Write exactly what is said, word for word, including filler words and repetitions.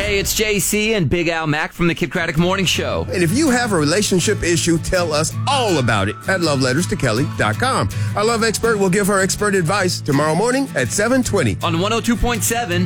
Hey, it's J C and Big Al Mack from the Kid Craddock Morning Show. And if you have a relationship issue, tell us all about it at love letters to kelly dot com. Our love expert will give her expert advice tomorrow morning at seven twenty On one oh two point seven